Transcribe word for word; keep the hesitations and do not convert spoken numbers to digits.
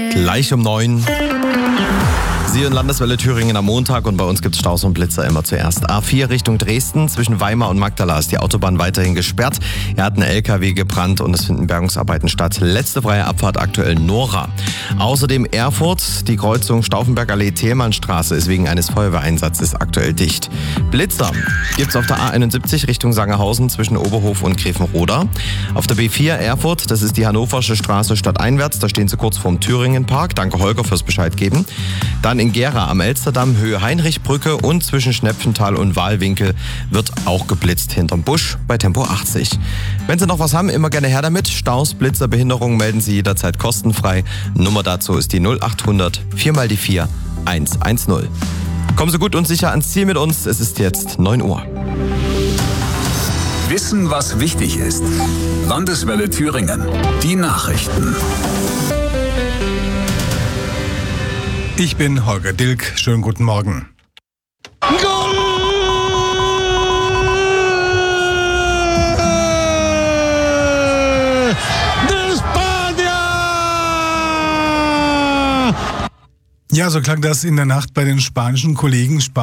Gleich um neun. Sie und Landeswelle Thüringen am Montag und bei uns gibt es Staus und Blitzer immer zuerst. A vier Richtung Dresden, zwischen Weimar und Magdala ist die Autobahn weiterhin gesperrt. Er hat ein L K W gebrannt und es finden Bergungsarbeiten statt. Letzte freie Abfahrt aktuell Nora. Außerdem Erfurt, die Kreuzung Stauffenberg-Allee-Thälmannstraße ist wegen eines Feuerwehreinsatzes aktuell dicht. Blitzer gibt's auf der A einundsiebzig Richtung Sangerhausen zwischen Oberhof und Grevenroda. Auf der B vier Erfurt, das ist die Hannoversche Straße stadteinwärts, da stehen sie kurz vorm Thüringenpark. Danke Holger fürs Bescheid geben. Dann in Gera am Elsterdamm, Höhe Heinrichbrücke und zwischen Schnepfenthal und Wahlwinkel wird auch geblitzt hinterm Busch bei Tempo achtzig. Wenn Sie noch was haben, immer gerne her damit. Staus, Blitzer, Behinderungen melden Sie jederzeit kostenfrei. Nummer dazu ist die null acht hundert vier mal die vier eins eins null. Kommen Sie gut und sicher ans Ziel mit uns. Es ist jetzt neun Uhr. Wissen, was wichtig ist. Landeswelle Thüringen. Die Nachrichten. Ich bin Holger Dilk. Schönen guten Morgen. Goal! De Spanier! Ja, so klang das in der Nacht bei den spanischen Kollegen.